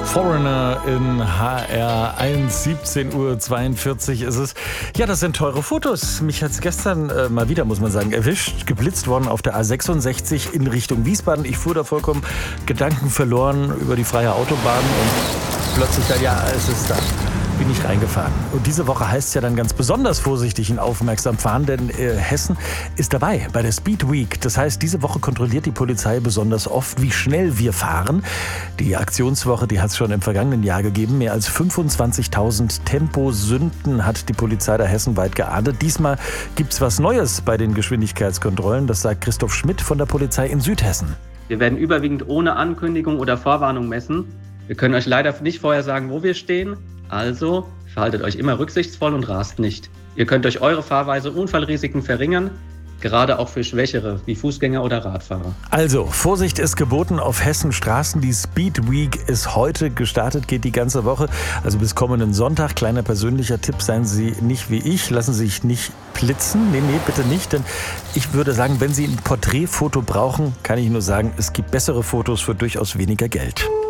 Foreigner in HR 1, 17:42 Uhr ist es. Ja, das sind teure Fotos. Mich hat es gestern mal wieder, muss man sagen, erwischt. Geblitzt worden auf der A66 in Richtung Wiesbaden. Ich fuhr da vollkommen gedankenverloren über die freie Autobahn und plötzlich dann, ja, es ist da. Bin ich reingefahren. Und diese Woche heißt es ja dann ganz besonders vorsichtig und aufmerksam fahren, denn Hessen ist dabei bei der Speed Week. Das heißt, diese Woche kontrolliert die Polizei besonders oft, wie schnell wir fahren. Die Aktionswoche, die hat es schon im vergangenen Jahr gegeben. Mehr als 25.000 Temposünden hat die Polizei da hessenweit geahndet. Diesmal gibt es was Neues bei den Geschwindigkeitskontrollen. Das sagt Christoph Schmidt von der Polizei in Südhessen. Wir werden überwiegend ohne Ankündigung oder Vorwarnung messen. Wir können euch leider nicht vorher sagen, wo wir stehen. Also verhaltet euch immer rücksichtsvoll und rast nicht. Ihr könnt durch eure Fahrweise Unfallrisiken verringern, gerade auch für Schwächere wie Fußgänger oder Radfahrer. Also, Vorsicht ist geboten auf Hessenstraßen. Die Speed Week ist heute gestartet, geht die ganze Woche, also bis kommenden Sonntag. Kleiner persönlicher Tipp, seien Sie nicht wie ich, lassen Sie sich nicht blitzen. Nee, bitte nicht, denn ich würde sagen, wenn Sie ein Porträtfoto brauchen, kann ich nur sagen, es gibt bessere Fotos für durchaus weniger Geld.